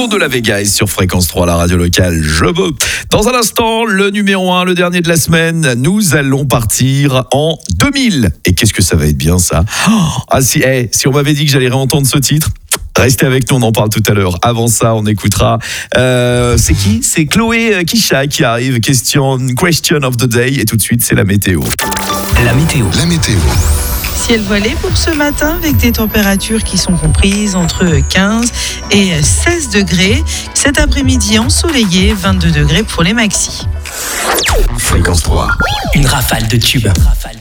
Flo de la Vega est sur Fréquence 3, la radio locale. Je veux. Dans un instant, le numéro 1, le dernier de la semaine. Nous allons partir en 2000. Et qu'est-ce que ça va être bien, ça? Si on m'avait dit que j'allais réentendre ce titre, restez avec nous, on en parle tout à l'heure. Avant ça, on écoutera. C'est qui? C'est Chloé Kisha qui arrive. Question of the day. Et tout de suite, c'est la météo. La météo. Ciel voilé pour ce matin avec des températures qui sont comprises entre 15 et 16 degrés. Cet après-midi ensoleillé, 22 degrés pour les maxis. Fréquence 3. Une rafale de tubes.